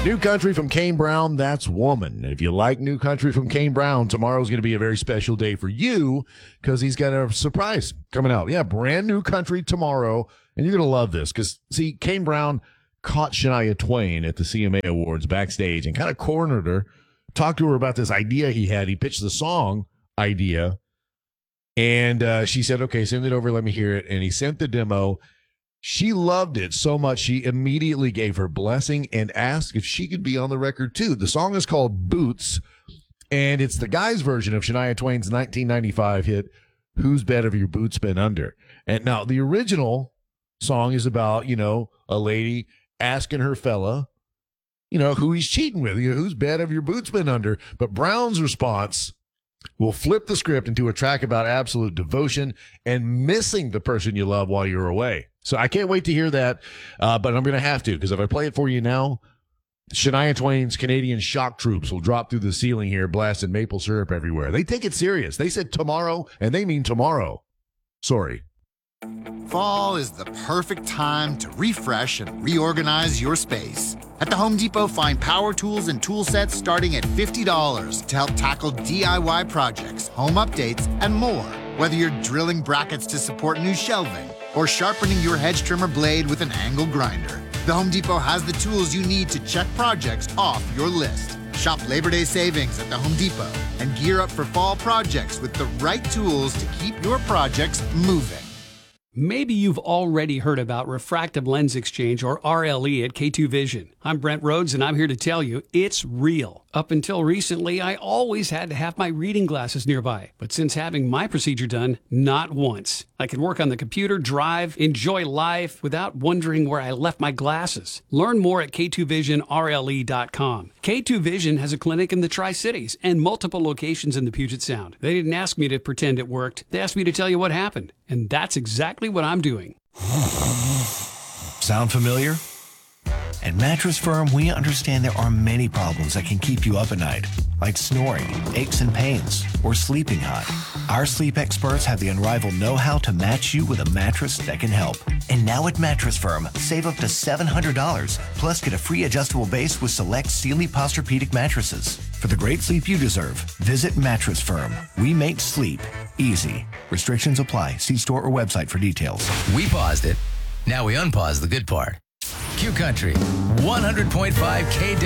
New Country from Kane Brown, that's Woman. If you like New Country from Kane Brown, tomorrow's going to be a very special day for you because he's got a surprise coming out. Yeah, brand new country tomorrow, and you're going to love this because, see, Kane Brown caught Shania Twain at the CMA Awards backstage and kind of cornered her, talked to her about this idea he had. He pitched the song idea, and she said, okay, send it over, let me hear it, and he sent the demo. She loved it so much, she immediately gave her blessing and asked if she could be on the record, too. The song is called Boots, and it's the guy's version of Shania Twain's 1995 hit, Whose Bed Have Your Boots Been Under? And now the original song is about, a lady asking her fella, who he's cheating with, whose bed have your boots been under? But Brown's response will flip the script into a track about absolute devotion and missing the person you love while you're away. So I can't wait to hear that, but I'm going to have to, because if I play it for you now, Shania Twain's Canadian shock troops will drop through the ceiling here, blasting maple syrup everywhere. They take it serious. They said tomorrow, and they mean tomorrow. Sorry. Fall is the perfect time to refresh and reorganize your space. At the Home Depot, find power tools and tool sets starting at $50 to help tackle DIY projects, home updates, and more. Whether you're drilling brackets to support new shelving or sharpening your hedge trimmer blade with an angle grinder, the Home Depot has the tools you need to check projects off your list. Shop Labor Day savings at the Home Depot and gear up for fall projects with the right tools to keep your projects moving. Maybe you've already heard about refractive lens exchange, or RLE, at K2 Vision. I'm Brent Rhodes, and I'm here to tell you it's real. Up until recently, I always had to have my reading glasses nearby. But since having my procedure done, not once. I can work on the computer, drive, enjoy life without wondering where I left my glasses. Learn more at K2VisionRLE.com. K2 Vision has a clinic in the Tri-Cities and multiple locations in the Puget Sound. They didn't ask me to pretend it worked. They asked me to tell you what happened. And that's exactly what I'm doing. Sound familiar? At Mattress Firm, we understand there are many problems that can keep you up at night, like snoring, aches and pains, or sleeping hot. Our sleep experts have the unrivaled know-how to match you with a mattress that can help. And now at Mattress Firm, save up to $700, plus get a free adjustable base with select Sealy Posturepedic mattresses. For the great sleep you deserve, visit Mattress Firm. We make sleep easy. Restrictions apply. See store or website for details. We paused it. Now we unpause the good part. Q Country, 100.5 K